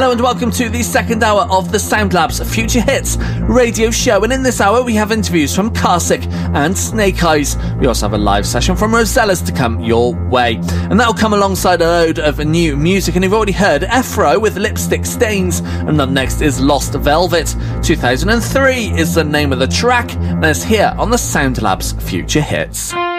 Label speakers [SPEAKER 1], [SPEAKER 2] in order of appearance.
[SPEAKER 1] Hello and welcome to the second hour of the Soundlabs Future Hits radio show, and in this hour we have interviews from Carsick and Snake Eyes. We also have a live session from Rosellas to come your way, and that'll come alongside a load of new music. And you've already heard Efro with Lipstick Stains, and up next is Lost Velvet. 2003 is the name of the track, and it's here on the Soundlabs Future Hits.